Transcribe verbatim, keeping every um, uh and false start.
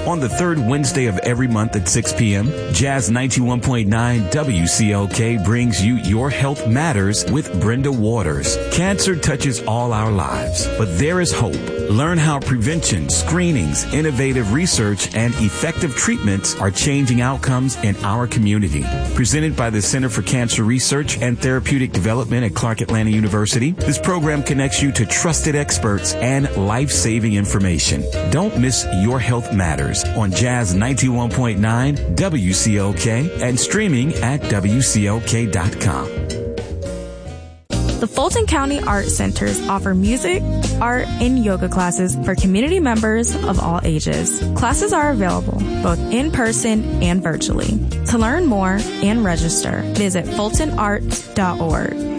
On the third Wednesday of every month at six p.m., Jazz ninety-one point nine W C L K brings you Your Health Matters with Brenda Waters. Cancer touches all our lives, but there is hope. Learn how prevention, screenings, innovative research, and effective treatments are changing outcomes in our community. Presented by the Center for Cancer Research and Therapeutic Development at Clark Atlanta University, this program connects you to trusted experts and life-saving information. Don't miss Your Health Matters on Jazz ninety-one point nine W C L K and streaming at W C L K dot com. The Fulton County Art Centers offer music, art, and yoga classes for community members of all ages. Classes are available both in person and virtually. To learn more and register, visit fulton arts dot org.